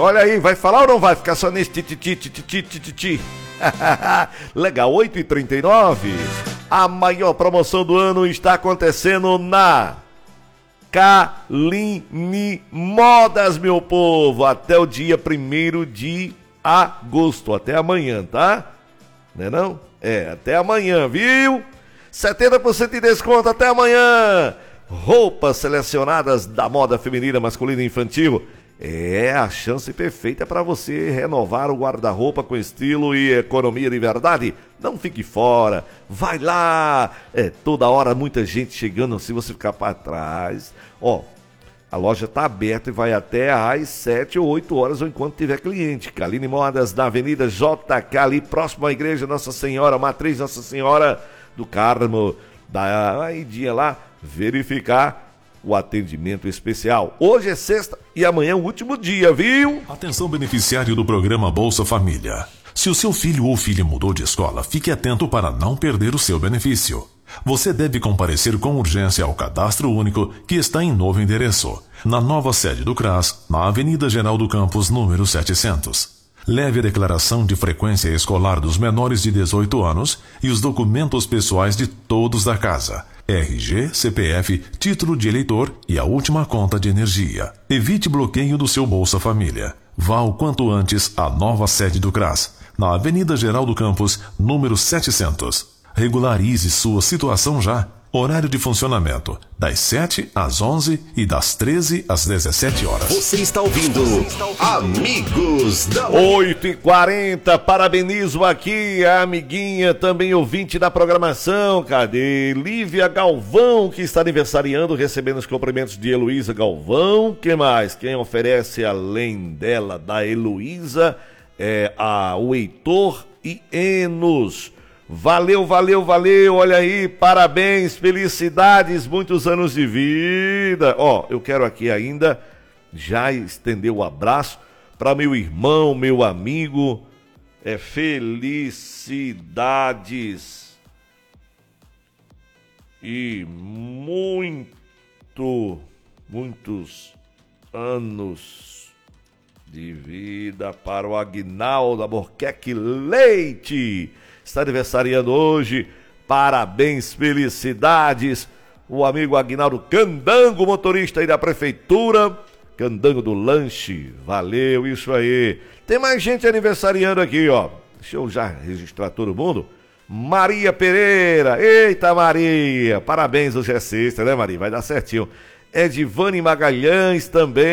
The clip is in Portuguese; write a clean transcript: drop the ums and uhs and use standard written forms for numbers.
olha aí, vai falar ou não vai ficar só nesse ti? Legal, 8h39. A maior promoção do ano está acontecendo na Kaline Modas, meu povo, até o dia 1º de agosto, até amanhã, tá? Não é não? Até amanhã, viu? 70% de desconto até amanhã. Roupas selecionadas da moda feminina, masculina e infantil. É a chance perfeita para você renovar o guarda-roupa com estilo e economia de verdade. Não fique fora, vai lá. Toda hora muita gente chegando, se você ficar para trás. A loja está aberta e vai até às 7 ou 8 horas, ou enquanto tiver cliente. Kaline Modas, na Avenida JK, ali próximo à Igreja Nossa Senhora, Matriz Nossa Senhora do Carmo. Dá aí dia lá, verificar o atendimento especial. Hoje é sexta e amanhã é o último dia, viu? Atenção, beneficiário do programa Bolsa Família. Se o seu filho ou filha mudou de escola, fique atento para não perder o seu benefício. Você deve comparecer com urgência ao Cadastro Único, que está em novo endereço, na nova sede do CRAS, na Avenida Geraldo Campos, número 700. Leve a declaração de frequência escolar dos menores de 18 anos e os documentos pessoais de todos da casa. RG, CPF, título de eleitor e a última conta de energia. Evite bloqueio do seu Bolsa Família. Vá o quanto antes à nova sede do CRAS, na Avenida Geraldo Campos, número 700. Regularize sua situação já. Horário de funcionamento, das 7 às 11 e das 13 às 17 horas. Você está ouvindo Amigos da 8h40, parabenizo aqui a amiguinha, também ouvinte da programação. Cadê? Lívia Galvão, que está aniversariando, recebendo os cumprimentos de Heloísa Galvão. Que mais? Quem oferece além dela, da Heloísa, o Heitor e Enos. Valeu, olha aí, parabéns, felicidades, muitos anos de vida. Eu quero aqui ainda já estender o abraço para meu irmão, meu amigo, felicidades e muitos anos de vida para o Aguinaldo Albuquerque Leite. Está aniversariando hoje, parabéns, felicidades, o amigo Aguinaldo Candango, motorista aí da prefeitura, Candango do lanche, valeu, isso aí. Tem mais gente aniversariando aqui, deixa eu já registrar todo mundo. Maria Pereira, eita Maria, parabéns, hoje é sexta, né Maria, vai dar certinho. Edivane Magalhães também.